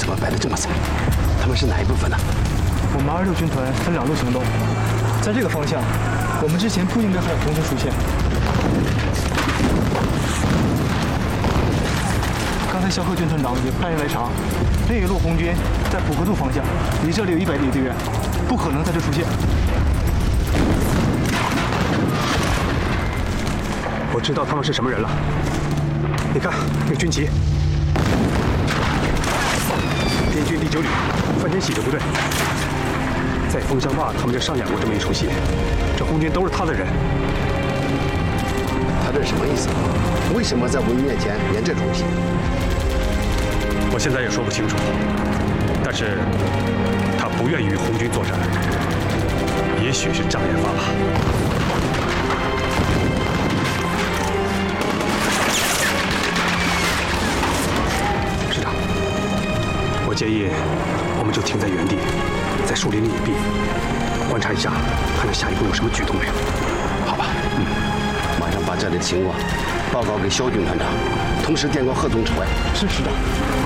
么败得这么惨？他们是哪一部分呢？ 我们26军团分2路行动，在这个方向，我们之前不应该还有同时出现。刚才萧克军团长也派人来查，另一路红军在普和渡方向，离这里有100里地远，不可能在这出现。 我知道他们是什么人了。你看那军旗，边军第9旅，范天喜的部队。在风乡坝，他们就上演过这么一出戏。这红军都是他的人。 他这是什么意思？为什么在我们面前演这出戏？ 我现在也说不清楚。但是他不愿意与红军作战，也许是障眼法吧。 我建议，我们就停在原地，在树林里隐蔽，观察一下，看看下一步有什么举动没有？ 好吧，马上把这里的情况报告给萧军团长，同时电告贺总指挥。 是师长。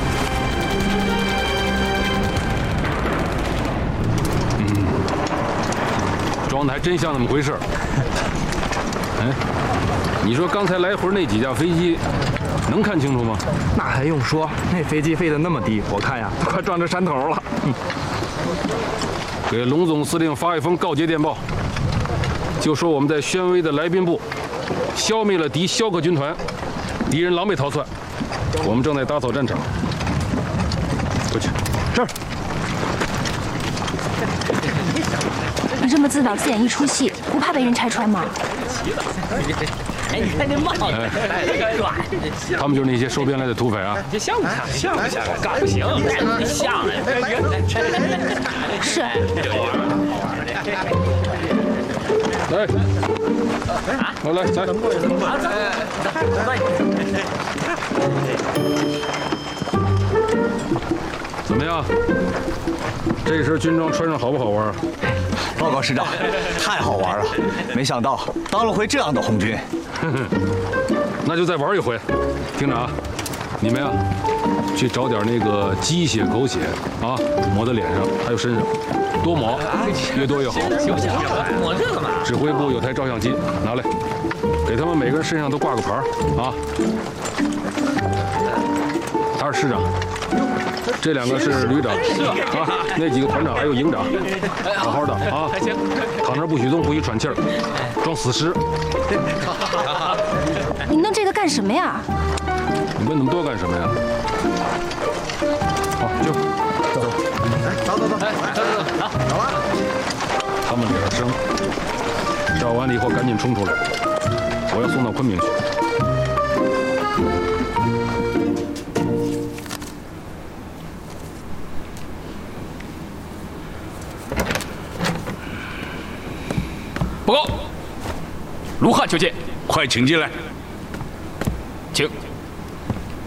装的还真像那么回事。哎，你说刚才来回那几架飞机？ 能看清楚吗？ 那还用说，那飞机飞得那么低，我看呀，都快撞着山头了。 给龙总司令发一封告捷电报，就说我们在宣威的来宾部消灭了敌萧克军团，敌人狼狈逃窜，我们正在打扫战场。回去。是。 你这么自导自演一出戏，不怕被人拆穿吗？ 哎，你看这帽子戴的软， 他们就是那些收编来的土匪啊！ 这像不像？像不像？干不行，像哎！ 是。 来，我来，怎么样？这身军装穿上好不好玩？ 报告师长，太好玩了！没想到当了回这样的红军。 那就再玩一回。听着啊，你们呀，去找点那个鸡血、狗血啊，抹在脸上还有身上，多抹，越多越好。 抹这干嘛？ 指挥部有台照相机，拿来，给他们每个人身上都挂个牌啊。他是师长。 这2个是旅长啊，那几个团长还有营长，好好的啊，躺着不许动，不许喘气儿，装死尸。 你弄这个干什么呀？ 你问那么多干什么呀？好，就走， 走吧。 他们2声，照完了以后赶紧冲出来，我要送到昆明去。 报告，卢汉求见， 快请进来， 请。